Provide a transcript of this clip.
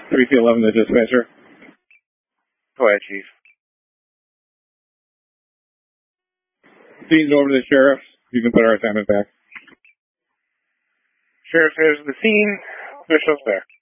3C11 to dispatcher. Go ahead, Chief. Scene's over to the sheriff. You can put our assignment back. Sheriff says the scene. Officials there.